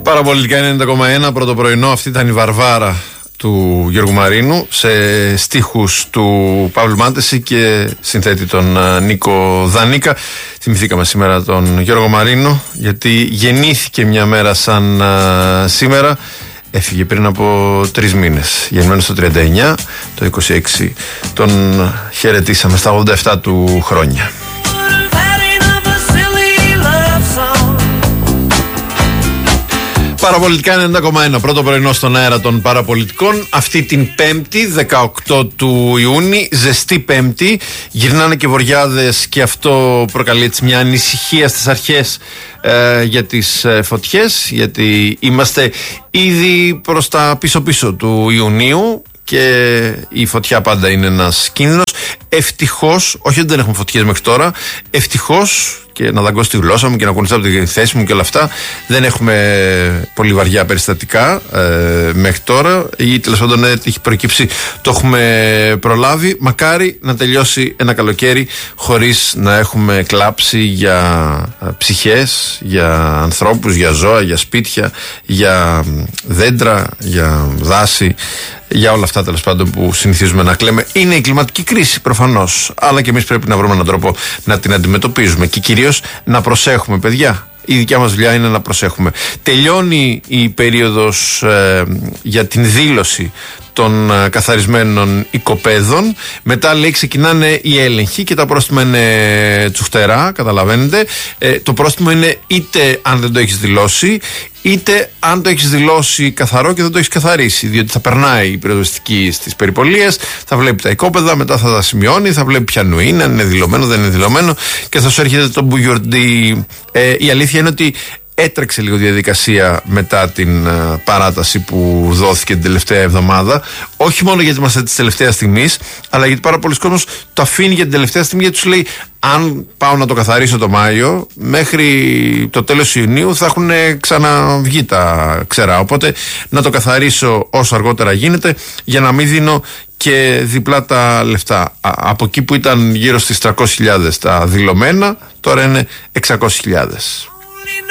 Παραπολιτικά 90,1 πρώτο πρωινό. Αυτή ήταν η Βαρβάρα του Γιώργου Μαρίνου σε στίχους του Παύλου Μάντεση και συνθέτη τον Νίκο Δανίκα. Θυμηθήκαμε σήμερα τον Γιώργο Μαρίνο γιατί γεννήθηκε μια μέρα σαν σήμερα. Έφυγε πριν από 3 μήνες. Γεννημένος το 39, το 26 τον χαιρετήσαμε στα 87 του χρόνια. Παραπολιτικά 90,1 πρώτο πρωινό στον αέρα των παραπολιτικών. Αυτή την Πέμπτη, 18 του Ιούνιου, ζεστή Πέμπτη. Γυρνάνε και βοριάδες και αυτό προκαλεί έτσι μια ανησυχία στις αρχές για τις φωτιές. Γιατί είμαστε ήδη προς τα πίσω-πίσω του Ιουνίου και η φωτιά πάντα είναι ένας κίνδυνος. Ευτυχώς, όχι ότι δεν έχουμε φωτιές μέχρι τώρα, ευτυχώς, και να δαγκώσω τη γλώσσα μου και να κουνηθώ από τη θέση μου και όλα αυτά, δεν έχουμε πολύ βαριά περιστατικά μέχρι τώρα, ή τέλος πάντων έχει προκύψει, το έχουμε προλάβει. Μακάρι να τελειώσει ένα καλοκαίρι χωρίς να έχουμε κλάψει για ψυχές, για ανθρώπους, για ζώα, για σπίτια, για δέντρα, για δάση, για όλα αυτά τέλος πάντων που συνηθίζουμε να κλαίμε. Είναι η κλιματική κρίση προφανώς, αλλά και εμείς πρέπει να βρούμε έναν τρόπο να την αντιμετωπίζουμε και κυρίως να προσέχουμε, παιδιά. Η δικιά μας δουλειά είναι να προσέχουμε. Τελειώνει η περίοδος για την δήλωση των καθαρισμένων οικοπαίδων. Μετά λέει ξεκινάνε οι έλεγχοι και τα πρόστιμα είναι τσουχτερά, καταλαβαίνετε. Το πρόστιμο είναι είτε αν δεν το έχεις δηλώσει, είτε αν το έχεις δηλώσει καθαρό και δεν το έχεις καθαρίσει. Διότι θα περνάει η πυροσβεστική στις περιπολίες, θα βλέπει τα οικόπεδα, μετά θα τα σημειώνει, θα βλέπει ποιανού είναι, αν είναι δηλωμένο, δεν είναι δηλωμένο και θα σου έρχεται το μπουγιορντί. Η αλήθεια είναι ότι έτρεξε λίγο διαδικασία μετά την παράταση που δόθηκε την τελευταία εβδομάδα. Όχι μόνο γιατί είμαστε της τελευταίας στιγμής, αλλά γιατί πάρα πολλοί κόσμος το αφήνει για την τελευταία στιγμή, γιατί τους λέει: αν πάω να το καθαρίσω το Μάιο, μέχρι το τέλος Ιουνίου θα έχουν ξαναβγεί τα ξερά. Οπότε να το καθαρίσω όσο αργότερα γίνεται, για να μην δίνω και διπλά τα λεφτά. Από εκεί που ήταν γύρω στις 300.000 τα δηλωμένα, τώρα είναι 600.000.